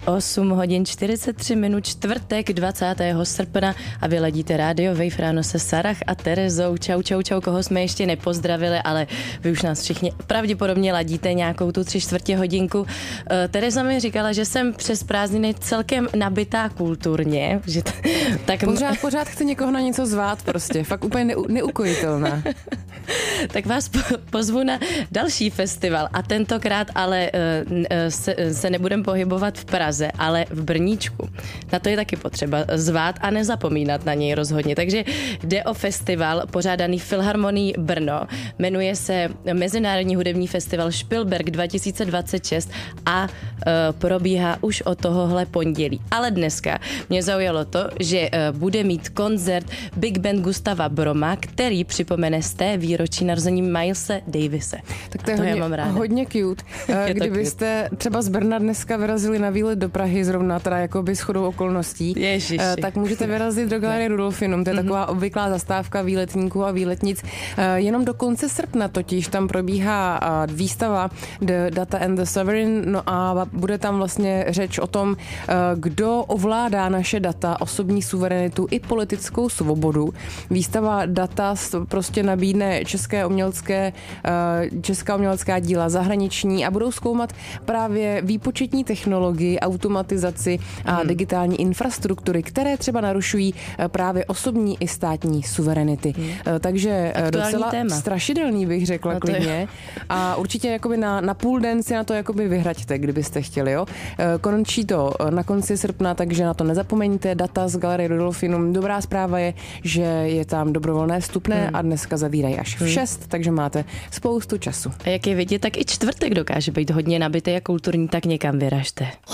8 hodin 43 minut, čtvrtek 20. srpna a vy ladíte rádio Wave ráno se Sarah a Terezou. Čau, čau, čau, koho jsme ještě nepozdravili, ale vy už nás všichni pravděpodobně ladíte nějakou tu 3/4 hodinku. Tereza mi říkala, že jsem přes prázdniny celkem nabitá kulturně. Že tak pořád chce někoho na něco zvát prostě, fakt úplně neukojitelná. Tak vás pozvu na další festival a tentokrát ale se nebudeme pohybovat v Praze, ale v Brníčku. Na to je taky potřeba zvát a nezapomínat na něj rozhodně. Takže jde o festival pořádaný Filharmonií Brno. Jmenuje se Mezinárodní hudební festival Spielberg 2026 a probíhá už od tohohle pondělí. Ale dneska mě zaujalo to, že bude mít koncert Big Band Gustava Broma, který připomene z té výročí narození Milese Davise. Tak to je hodně cute. Kdybyste třeba z Brna dneska vyrazili na výlet do Prahy, zrovna teda jakoby shodou okolností, tak můžete vyrazit do Galerie Rudolfinum. To je taková obvyklá zastávka výletníků a výletnic. Jenom do konce srpna totiž tam probíhá výstava The Data and the Sovereign, no a bude tam vlastně řeč o tom, kdo ovládá naše data, osobní suverenitu i politickou svobodu. Výstava Data prostě nabídne česká umělecká díla zahraniční a budou zkoumat právě výpočetní technologii, automatizaci a digitální infrastruktury, které třeba narušují právě osobní i státní suverenity. Takže aktuální docela téma. Strašidelný bych řekla klidně. A určitě jakoby na půl den si na to jakoby vyhraďte, kdybyste chtěli. Jo? Končí to na konci srpna, takže na to nezapomeňte. Data z Galerie Rudolfinum. Dobrá zpráva je, že je tam dobrovolné vstupné a dneska zavírají až v 6, takže máte spoustu času. A jak je vidět, tak i čtvrtek dokáže být hodně nabitý a kulturní, tak někam vyražte.